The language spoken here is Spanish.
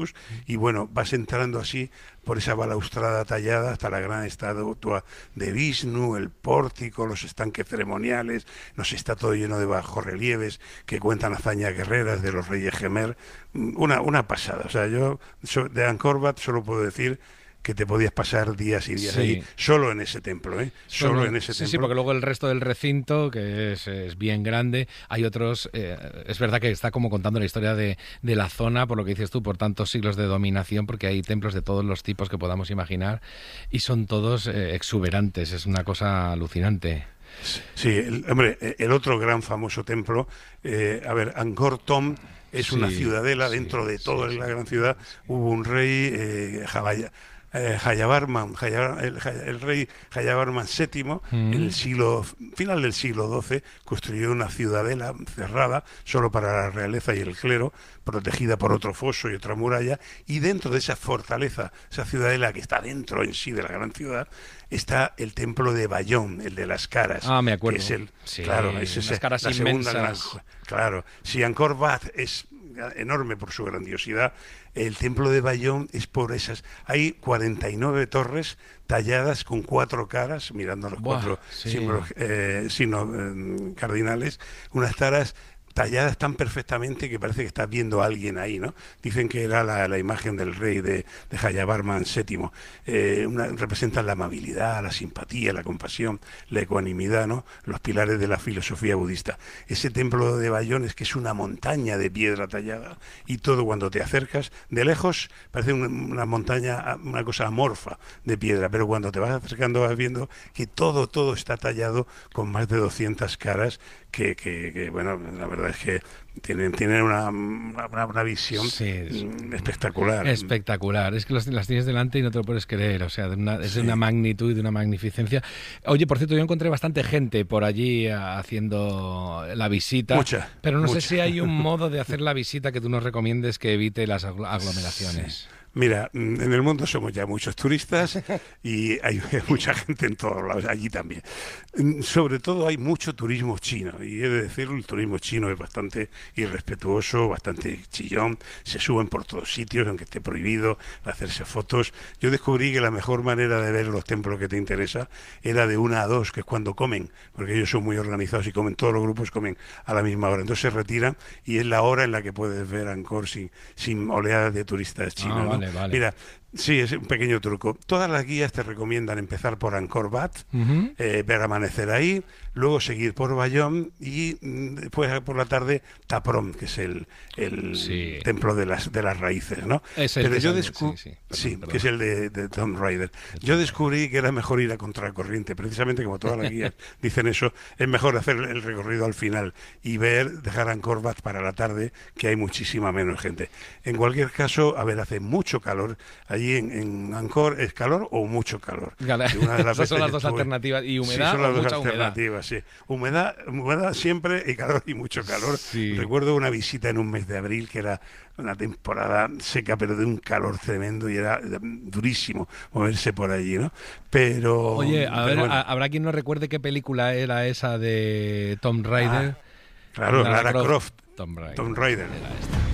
y bueno, vas entrando así por esa balaustrada tallada hasta la gran estatua de Vishnu, el pórtico, los estanques ceremoniales, nos está todo lleno de bajorrelieves que cuentan hazañas guerreras de los reyes Gemer, una pasada. O sea, yo de Angkor Wat solo puedo decir que te podías pasar días y días allí, Sí. solo en ese templo, ¿eh? Solo en ese Sí, sí, templo. porque luego el resto del recinto, que es bien grande, hay otros, es verdad que está como contando la historia de la zona, por lo que dices tú, por tantos siglos de dominación, porque hay templos de todos los tipos que podamos imaginar, y son todos exuberantes, es una cosa alucinante. Sí, hombre, el otro gran famoso templo, a ver, Angkor Thom es una Sí, ciudadela sí, dentro de sí, toda sí, la sí, gran ciudad. sí. Hubo un rey, Jayavarman, el rey Jayavarman VII, en el Mm. final del siglo XII, construyó una ciudadela cerrada solo para la realeza y el clero, protegida por otro foso y otra muralla, y dentro de esa fortaleza, esa ciudadela que está dentro en sí de la gran ciudad, está el templo de Bayón, el de las caras, Ah, me que es acuerdo. claro, Sí, unas caras la segunda gran, inmensas. claro, si Angkor Wat es enorme por su grandiosidad, el templo de Bayón es por esas, hay 49 torres talladas con cuatro caras, mirando los Buah, cuatro sí. símbolos, signos cardinales, unas caras talladas tan perfectamente que parece que estás viendo a alguien ahí, ¿no? Dicen que era la imagen del rey de Jayavarman VII. Representan la amabilidad, la simpatía, la compasión, la ecuanimidad, ¿no? Los pilares de la filosofía budista. Ese templo de Bayón es que es una montaña de piedra tallada y todo cuando te acercas, de lejos parece una montaña, una cosa amorfa de piedra, pero cuando te vas acercando vas viendo que todo está tallado con más de 200 caras bueno, la verdad es que tienen una visión Sí, espectacular. espectacular. Es que las tienes delante y no te lo puedes creer. O sea, es de una Sí, magnitud y de una magnificencia. Oye, por cierto, yo encontré bastante gente por allí haciendo la visita, mucha, pero no sé mucha. si hay un modo de hacer la visita que tú nos recomiendes que evite las Sí. aglomeraciones. Mira, en el mundo somos ya muchos turistas y hay mucha gente en todos lados, allí también. Sobre todo hay mucho turismo chino y he de decirlo, el turismo chino es bastante irrespetuoso, bastante chillón, se suben por todos sitios, aunque esté prohibido hacerse fotos. Yo descubrí que la mejor manera de ver los templos que te interesa era de 1 a 2, que es cuando comen, porque ellos son muy organizados y comen, todos los grupos comen a la misma hora. Entonces se retiran y es la hora en la que puedes ver Angkor sin oleadas de turistas Ah, chinos, ¿no? vale, vale. Mira, sí, es un pequeño truco. Todas las guías te recomiendan empezar por Angkor Wat, Ujú. ver amanecer ahí, luego seguir por Bayón y después por la tarde Taprom, que es el Sí, templo de las raíces, ¿no? es el Pero que yo sale. Sí, descubrí, sí, perdón, sí, que es perdón. el de Tomb Raider. El Yo Tomb Raider. descubrí que era mejor ir a contracorriente, precisamente como todas las guías dicen eso, es mejor hacer el recorrido al final y dejar Angkor Wat para la tarde, que hay muchísima menos gente. En cualquier caso, a ver, hace mucho calor. Allí en Angkor es calor o mucho calor. Vale, Y una de las esas son veces las que dos estuve, alternativas. ¿Y sí, humedad son o las dos mucha humedad? alternativas, sí. Humedad siempre y calor y mucho calor. Sí. Recuerdo una visita en un mes de abril que era una temporada seca, pero de un calor tremendo y era durísimo moverse por allí, ¿no? Pero, Oye, a pero ver, bueno, ¿habrá quien no recuerde qué película era esa de Tomb ah, Raider? claro, Lara Lara Croft. Croft, Tomb Tomb Raider, Raider. era esta.